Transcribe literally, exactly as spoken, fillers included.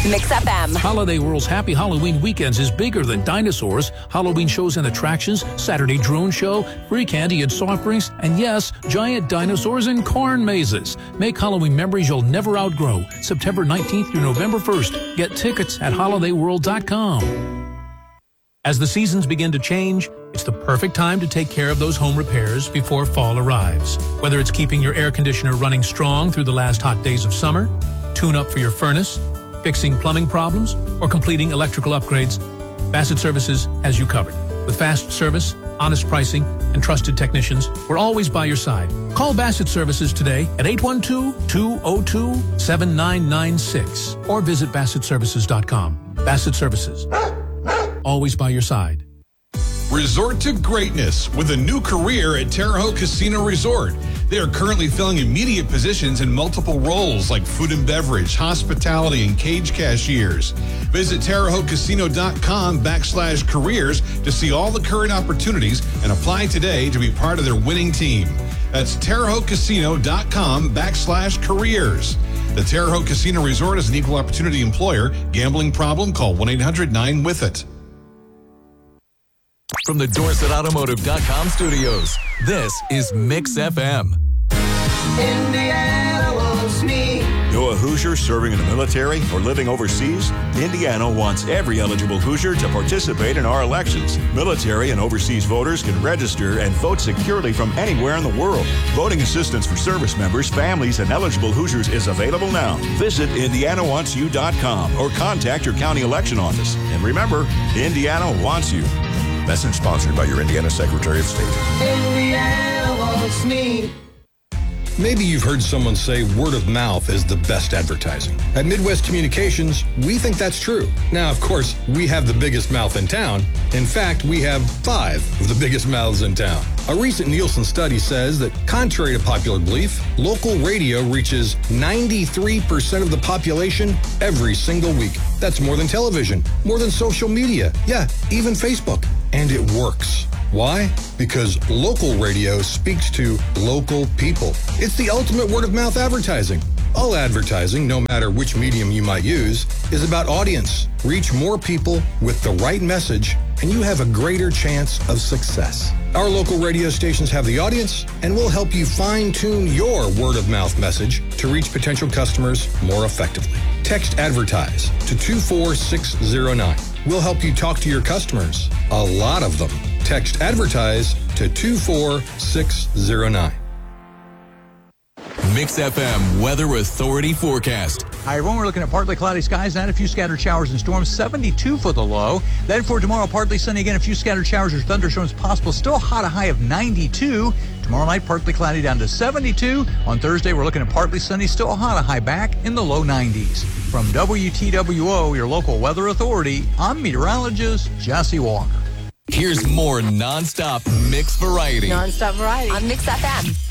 Mix F M. Holiday World's Happy Halloween Weekends is bigger than dinosaurs. Halloween shows and attractions, Saturday drone show, free candy and soft drinks, and yes, giant dinosaurs and corn mazes. Make Halloween memories you'll never outgrow. September nineteenth through November first. Get tickets at holiday world dot com. As the seasons begin to change, it's the perfect time to take care of those home repairs before fall arrives. Whether it's keeping your air conditioner running strong through the last hot days of summer, tune up for your furnace, fixing plumbing problems, or completing electrical upgrades, Bassett Services has you covered. With fast service, honest pricing, and trusted technicians, we're always by your side. Call Bassett Services today at eight one two, two zero two, seven nine nine six or visit bassett services dot com. Bassett Services. Always by your side. Resort to greatness with a new career at Terre Haute Casino Resort. They are currently filling immediate positions in multiple roles like food and beverage, hospitality, and cage cashiers. Visit terre haute casino dot com backslash careers to see all the current opportunities and apply today to be part of their winning team. That's terre haute casino dot com backslash careers. The Terre Haute Casino Resort is an equal opportunity employer. Gambling problem? Call one eight hundred nine with it. From the Dorset Automotive dot com studios, this is Mix F M. Indiana wants me. Know a Hoosier serving in the military or living overseas? Indiana wants every eligible Hoosier to participate in our elections. Military and overseas voters can register and vote securely from anywhere in the world. Voting assistance for service members, families, and eligible Hoosiers is available now. Visit indiana wants you dot com or contact your county election office. And remember, Indiana wants you. Message sponsored by your Indiana Secretary of State. Indiana wants me. Maybe you've heard someone say word of mouth is the best advertising. At Midwest Communications, we think that's true. Now, of course, we have the biggest mouth in town. In fact, we have five of the biggest mouths in town. A recent Nielsen study says that, contrary to popular belief, local radio reaches ninety-three percent of the population every single week. That's more than television, more than social media, yeah, even Facebook. And it works. Why? Because local radio speaks to local people. It's the ultimate word-of-mouth advertising. All advertising, no matter which medium you might use, is about audience. Reach more people with the right message, and you have a greater chance of success. Our local radio stations have the audience, and we'll help you fine-tune your word-of-mouth message to reach potential customers more effectively. Text ADVERTISE to two four six zero nine. We'll help you talk to your customers, a lot of them. Text ADVERTISE to two four six zero nine. Mix F M Weather Authority forecast. Hi, everyone. We're looking at partly cloudy skies and a few scattered showers and storms. seventy-two for the low. Then for tomorrow, partly sunny again. A few scattered showers or thunderstorms possible. Still hot, a high of ninety-two. Tomorrow night, partly cloudy down to seventy-two. On Thursday, we're looking at partly sunny. Still hot, a high back in the low nineties. From W T W O, your local weather authority, I'm meteorologist Jesse Walker. Here's more nonstop mix variety. Nonstop variety on Mix F M.